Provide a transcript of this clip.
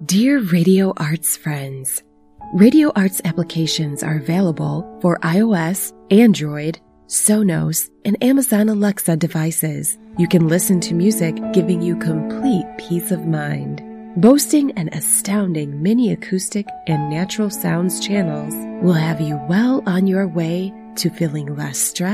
Dear Radio Arts friends, Radio Arts applications are available for iOS, Android, Sonos, and Amazon Alexa devices. You can listen to music giving you complete peace of mind. Boasting an astounding mini acoustic and natural sounds channels will have you well on your way to feeling less stressed